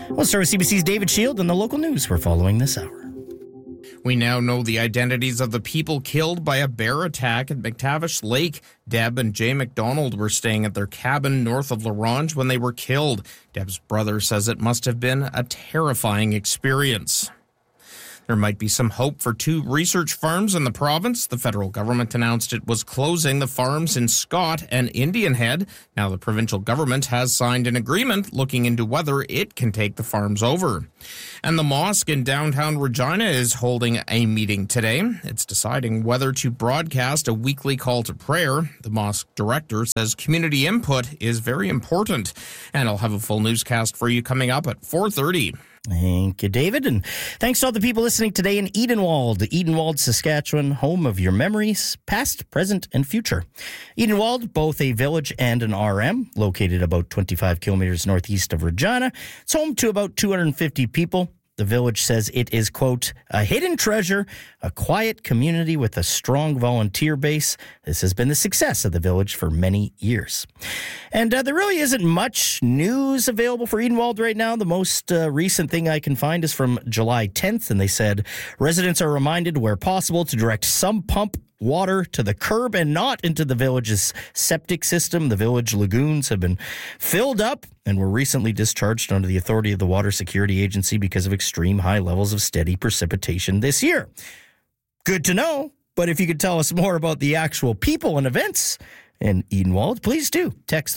We'll start with CBC's David Shield and the local news we're following this hour. We now know the identities of the people killed by a bear attack at McTavish Lake. Deb and Jay McDonald were staying at their cabin north of La Ronge when they were killed. Deb's brother says it must have been a terrifying experience. There might be some hope for 2 research farms in the province. The federal government announced it was closing the farms in Scott and Indian Head. Now the provincial government has signed an agreement looking into whether it can take the farms over. And the mosque in downtown Regina is holding a meeting today. It's deciding whether to broadcast a weekly call to prayer. The mosque director says community input is very important. And I'll have a full newscast for you coming up at 4:30. Thank you, David. And thanks to all the people listening today in Edenwald, Saskatchewan, home of your memories, past, present, and future. Edenwald, both a village and an RM, located about 25 kilometers northeast of Regina. It's home to about 250 people. The village says it is, quote, a hidden treasure, a quiet community with a strong volunteer base. This has been the success of the village for many years. And there really isn't much news available for Edenwald right now. The most recent thing I can find is from July 10th, and they said residents are reminded where possible to direct some pump water to the curb and not into the village's septic system. The village lagoons have been filled up and were recently discharged under the authority of the Water Security Agency because of extreme high levels of steady precipitation this year. Good to know, but if you could tell us more about the actual people and events in Edenwald, please do. Text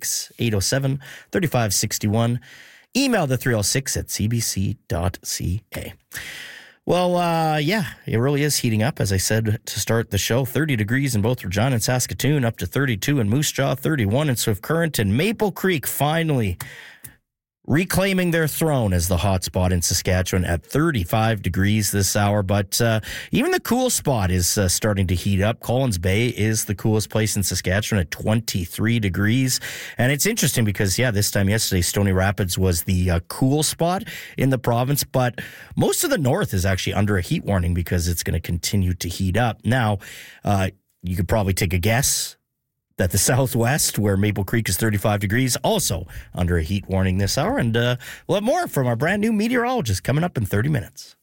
306-807-3561. Email the 306 at cbc.ca. Well, it really is heating up, as I said to start the show. 30 degrees in both Regina and Saskatoon, up to 32 in Moose Jaw, 31 in Swift Current, and Maple Creek finally reclaiming their throne as the hot spot in Saskatchewan at 35 degrees this hour. But even the cool spot is starting to heat up. Collins Bay is the coolest place in Saskatchewan at 23 degrees. And it's interesting because, this time yesterday, Stony Rapids was the cool spot in the province. But most of the north is actually under a heat warning because it's going to continue to heat up. Now, you could probably take a guess that the southwest, where Maple Creek is 35 degrees, also under a heat warning this hour. And we'll have more from our brand new meteorologist coming up in 30 minutes.